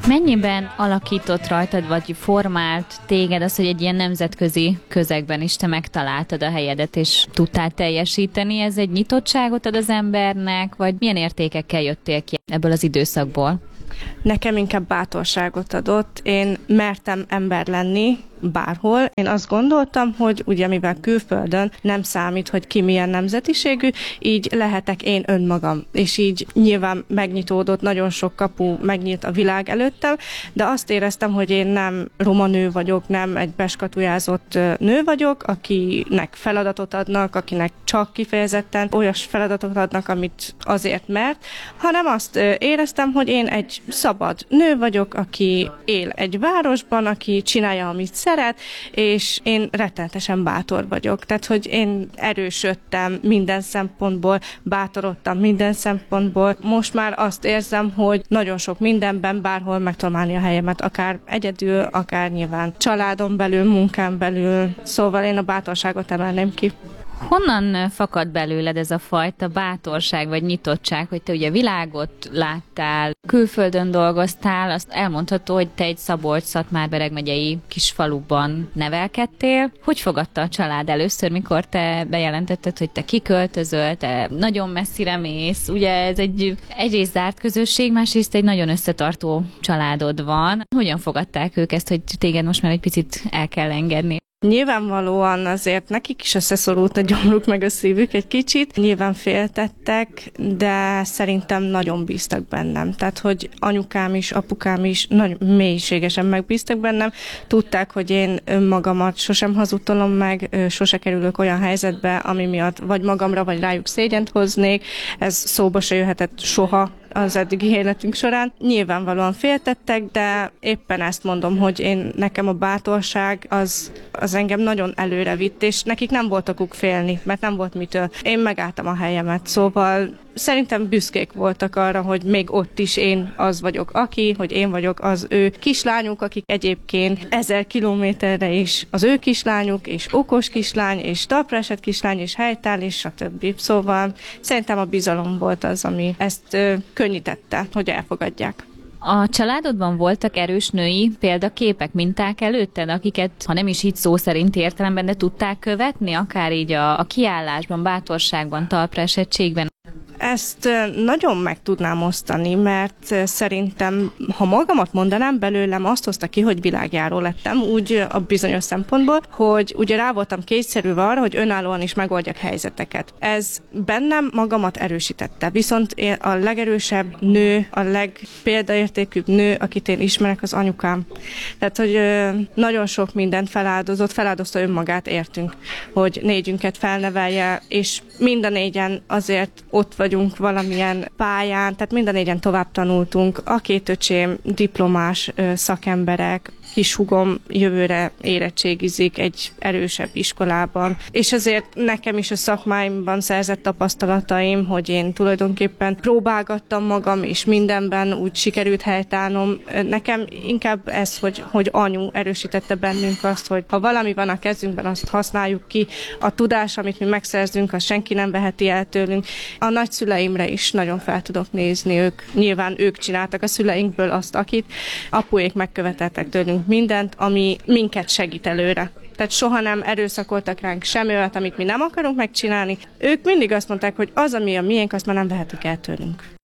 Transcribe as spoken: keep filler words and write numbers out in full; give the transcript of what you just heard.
Mennyiben alakított rajtad, vagy formált téged az, hogy egy ilyen nemzetközi közegben is te megtaláltad a helyedet, és tudtál teljesíteni? Ez egy nyitottságot ad az embernek, vagy milyen értékekkel jöttél ki ebből az időszakból? Nekem inkább bátorságot adott. Én mertem ember lenni bárhol. Én azt gondoltam, hogy ugye mivel külföldön nem számít, hogy ki milyen nemzetiségű, így lehetek én önmagam. És így nyilván megnyitódott, nagyon sok kapu megnyílt a világ előttem, de azt éreztem, hogy én nem roma nő vagyok, nem egy beskatujázott nő vagyok, akinek feladatot adnak, akinek csak kifejezetten olyas feladatot adnak, amit azért mert, hanem azt éreztem, hogy én egy szabad nő vagyok, aki él egy városban, aki csinálja, amit szeret, és én rettenetesen bátor vagyok. Tehát, hogy én erősödtem minden szempontból, bátorodtam minden szempontból. Most már azt érzem, hogy nagyon sok mindenben bárhol megtalálni a helyemet, akár egyedül, akár nyilván családon belül, munkán belül. Szóval én a bátorságot emelném ki. Honnan fakad belőled ez a fajta bátorság vagy nyitottság, hogy te ugye világot láttál, külföldön dolgoztál, azt elmondható, hogy te egy Szabolcs-Szatmár-Bereg megyei kis faluban nevelkedtél. Hogy fogadta a család először, mikor te bejelentetted, hogy te kiköltözöl, te nagyon messzire mész? Ugye ez egy egyrészt zárt közösség, másrészt egy nagyon összetartó családod van. Hogyan fogadták ők ezt, hogy téged most már egy picit el kell engedni? Nyilvánvalóan azért nekik is összeszorult a gyomruk meg a szívük egy kicsit. Nyilván féltettek, de szerintem nagyon bíztak bennem. Tehát, hogy anyukám is, apukám is nagyon mélységesen megbíztak bennem. Tudták, hogy én önmagamat sosem hazudtolom meg, sose kerülök olyan helyzetbe, ami miatt vagy magamra, vagy rájuk szégyent hoznék. Ez szóba se jöhetett soha az eddigi életünk során. Nyilvánvalóan féltettek, de éppen ezt mondom, hogy én nekem a bátorság az, az engem nagyon előre vitt, és nekik nem volt okuk félni, mert nem volt mitől. Én megálltam a helyemet, szóval szerintem büszkék voltak arra, hogy még ott is én az vagyok aki, hogy én vagyok az ő kislányuk, akik egyébként ezer kilométerre is az ő kislányuk, és okos kislány, és talpra esett kislány, és helytáll, és stb. Szóval szerintem a bizalom volt az, ami ezt ö, könnyítette, hogy elfogadják. A családodban voltak erős női példaképek, minták előtted, akiket, ha nem is így szó szerint értelemben, de tudták követni, akár így a, a kiállásban, bátorságban, talpraesettségben? Ezt nagyon meg tudnám osztani, mert szerintem, ha magamat mondanám, belőlem azt hozta ki, hogy világjáró lettem, úgy a bizonyos szempontból, hogy ugye rá voltam kényszerülve arra, hogy önállóan is megoldjak helyzeteket. Ez bennem magamat erősítette, viszont én a legerősebb nő, a legpéldaértékűbb nő, akit én ismerek, az anyukám. Tehát, hogy nagyon sok mindent feláldozott, feláldozta önmagát értünk, hogy négyünket felnevelje, és mind a négyen azért ott vagyunk valamilyen pályán, tehát mind a négyen tovább tanultunk. A két öcsém diplomás ö, szakemberek, kishúgom jövőre érettségizik egy erősebb iskolában, és ezért nekem is a szakmáimban szerzett tapasztalataim, hogy én tulajdonképpen próbálgattam magam, és mindenben úgy sikerült helytállnom. Nekem inkább ez, hogy, hogy anyu erősítette bennünk azt, hogy ha valami van a kezünkben, azt használjuk ki. A tudás, amit mi megszerzünk, azt senki nem veheti el tőlünk. A nagyszüleimre is nagyon fel tudok nézni, ők nyilván ők csináltak a szüleinkből azt, akit apuék megköveteltek tőlünk mindent, ami minket segít előre. Tehát soha nem erőszakoltak ránk semmi olyat, amit mi nem akarunk megcsinálni. Ők mindig azt mondták, hogy az, ami a miénk, azt már nem vehetük el tőlünk.